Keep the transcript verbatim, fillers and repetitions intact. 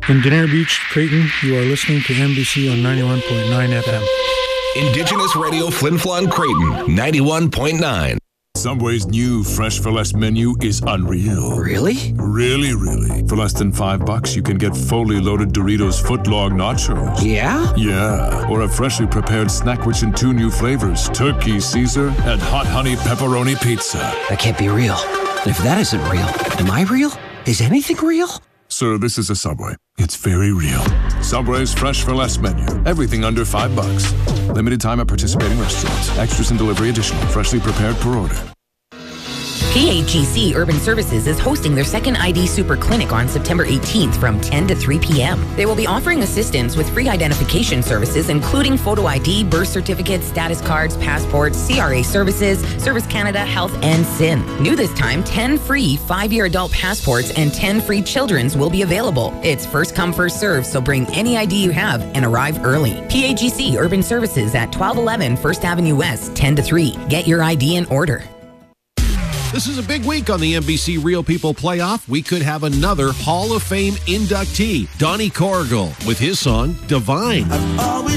In Denier Beach, Creighton, you are listening to M B C on ninety-one point nine F M. Indigenous Radio Flin Flon Creighton, ninety-one point nine. Subway's new Fresh for Less menu is unreal. Really? Really, really. For less than five bucks, you can get fully loaded Doritos footlong nachos. Yeah? Yeah. Or a freshly prepared snack which in two new flavors, turkey Caesar and hot honey pepperoni pizza. That can't be real. If that isn't real, am I real? Is anything real? Sir, this is a Subway. It's very real. Subway's Fresh for Less menu. Everything under five bucks. Limited time at participating restaurants. Extras and delivery additional. Freshly prepared per order. P A G C Urban Services is hosting their second I D Super Clinic on September eighteenth from ten to three p.m. They will be offering assistance with free identification services, including photo I D, birth certificates, status cards, passports, C R A services, Service Canada, Health, and S I N. New this time, ten free five-year adult passports and ten free children's will be available. It's first come, first serve, so bring any I D you have and arrive early. P A G C Urban Services at twelve eleven First Avenue West, ten to three. Get your I D in order. This is a big week on the N B C Real People Playoff. We could have another Hall of Fame inductee, Donnie Corrigal, with his song, Divine. I've always